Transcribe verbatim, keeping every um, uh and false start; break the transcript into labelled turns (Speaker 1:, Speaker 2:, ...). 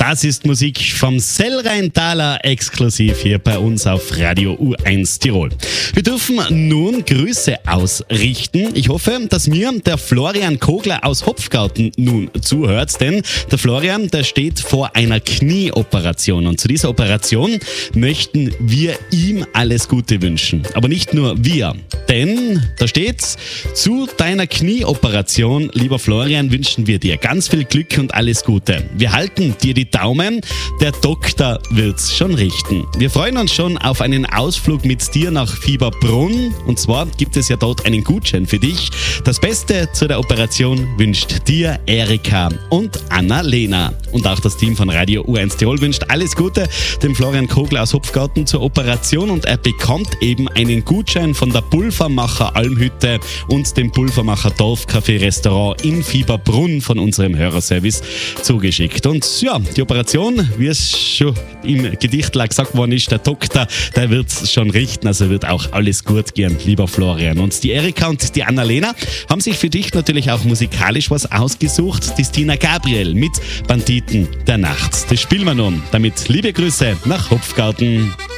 Speaker 1: Das ist Musik vom Sellrheintaler exklusiv hier bei uns auf Radio U eins Tirol. Wir dürfen nun Grüße ausrichten. Ich hoffe, dass mir der Florian Kogler aus Hopfgarten nun zuhört, denn der Florian, der steht vor einer Knieoperation und zu dieser Operation möchten wir ihm alles Gute wünschen. Aber nicht nur wir, denn da steht's, zu deiner Knieoperation, lieber Florian, wünschen wir dir ganz viel Glück und alles Gute. Wir halten dir die Daumen, der Doktor wird's schon richten. Wir freuen uns schon auf einen Ausflug mit dir nach Fieberbrunn und zwar gibt es ja dort einen Gutschein für dich. Das Beste zu der Operation wünscht dir Erika und Anna-Lena. Und auch das Team von Radio U eins Tirol wünscht alles Gute dem Florian Kogler aus Hopfgarten zur Operation und er bekommt eben einen Gutschein von der Pulvermacher Almhütte und dem Pulvermacher Dorfcafé Restaurant in Fieberbrunn von unserem Hörerservice zugeschickt. Und ja, die Operation, wie es schon im Gedicht gesagt worden ist, der Doktor, der wird es schon richten, also wird auch alles gut gehen, lieber Florian. Und die Erika und die Annalena haben sich für dich natürlich auch musikalisch was ausgesucht, die Stina Gabriel mit Banditen der Nacht. Das spielen wir nun. Damit liebe Grüße nach Hopfgarten.